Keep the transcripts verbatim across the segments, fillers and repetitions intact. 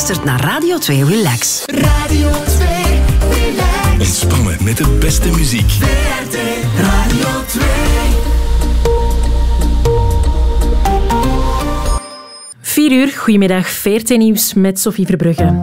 luistert naar Radio twee Relax. Radio twee Relax. Ontspannen met de beste muziek. V R T Radio twee. vier uur, goedemiddag, V R T Nieuws met Sophie Verbrugge.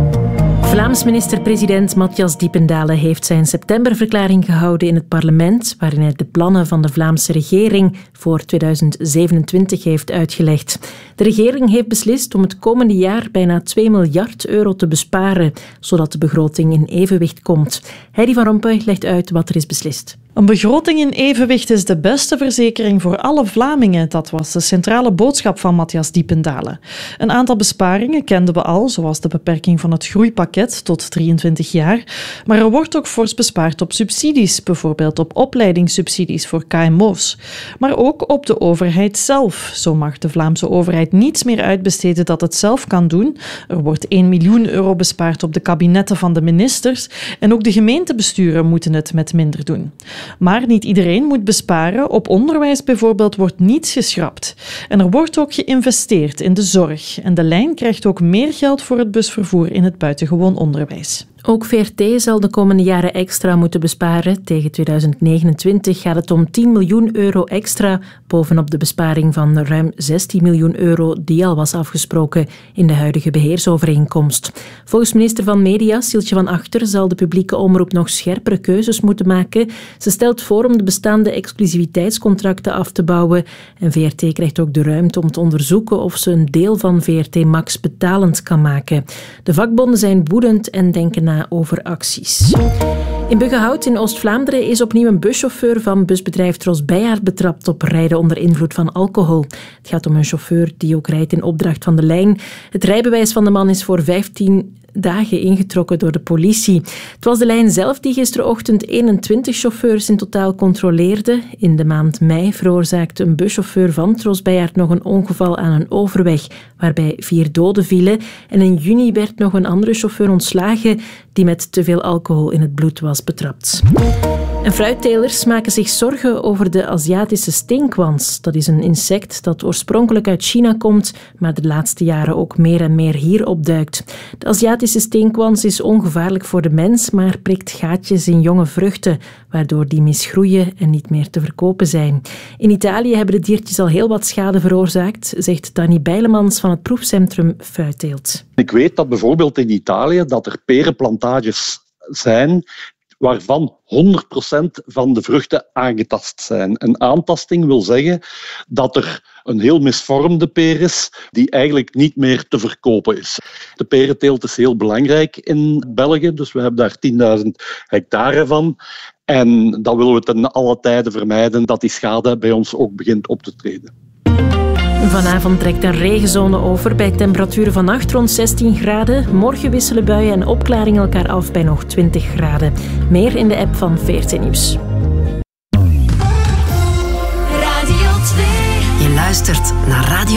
Vlaams minister-president Matthias Diependalen heeft zijn septemberverklaring gehouden in het parlement, waarin hij de plannen van de Vlaamse regering voor tweeduizend zevenentwintig heeft uitgelegd. De regering heeft beslist om het komende jaar bijna twee miljard euro te besparen, zodat de begroting in evenwicht komt. Heidi van Rompuy legt uit wat er is beslist. Een begroting in evenwicht is de beste verzekering voor alle Vlamingen. Dat was de centrale boodschap van Matthias Diependalen. Een aantal besparingen kenden we al, zoals de beperking van het groeipakket tot drieëntwintig jaar. Maar er wordt ook fors bespaard op subsidies, bijvoorbeeld op opleidingssubsidies voor K M O's. Maar ook op de overheid zelf. Zo mag de Vlaamse overheid niets meer uitbesteden dat het zelf kan doen. Er wordt één miljoen euro bespaard op de kabinetten van de ministers en ook de gemeentebesturen moeten het met minder doen. Maar niet iedereen moet besparen. Op onderwijs bijvoorbeeld wordt niets geschrapt. En er wordt ook geïnvesteerd in de zorg. En de lijn krijgt ook meer geld voor het busvervoer in het buitengewoon onderwijs. Ook V R T zal de komende jaren extra moeten besparen. Tegen tweeduizend negenentwintig gaat het om tien miljoen euro extra, bovenop de besparing van ruim zestien miljoen euro die al was afgesproken in de huidige beheersovereenkomst. Volgens minister van Media, Sieltje van Achter, zal de publieke omroep nog scherpere keuzes moeten maken. Ze stelt voor om de bestaande exclusiviteitscontracten af te bouwen. En V R T krijgt ook de ruimte om te onderzoeken of ze een deel van V R T Max betalend kan maken. De vakbonden zijn woedend en denken na over acties. In Buggenhout in Oost-Vlaanderen is opnieuw een buschauffeur van busbedrijf Tros Beyaert betrapt op rijden onder invloed van alcohol. Het gaat om een chauffeur die ook rijdt in opdracht van de lijn. Het rijbewijs van de man is voor vijftien dagen ingetrokken door de politie. Het was de lijn zelf die gisterochtend eenentwintig chauffeurs in totaal controleerde. In de maand mei veroorzaakte een buschauffeur van Tros Beyaert nog een ongeval aan een overweg, waarbij vier doden vielen. En in juni werd nog een andere chauffeur ontslagen die met te veel alcohol in het bloed was betrapt. En fruittelers maken zich zorgen over de Aziatische steenkwans. Dat is een insect dat oorspronkelijk uit China komt, maar de laatste jaren ook meer en meer hier opduikt. De Aziatische steenkwans is ongevaarlijk voor de mens, maar prikt gaatjes in jonge vruchten, waardoor die misgroeien en niet meer te verkopen zijn. In Italië hebben de diertjes al heel wat schade veroorzaakt, zegt Danny Bijlemans van het proefcentrum Fruitteelt. Ik weet dat bijvoorbeeld in Italië dat er perenplantages zijn waarvan honderd procent van de vruchten aangetast zijn. Een aantasting wil zeggen dat er een heel misvormde peer is die eigenlijk niet meer te verkopen is. De perenteelt is heel belangrijk in België, dus we hebben daar tienduizend hectare van. En dat willen we ten alle tijde vermijden, dat die schade bij ons ook begint op te treden. Vanavond trekt een regenzone over bij temperaturen vannacht rond zestien graden. Morgen wisselen buien en opklaringen elkaar af bij nog twintig graden. Meer in de app van V R T Nieuws. Radio twee. Je luistert naar Radio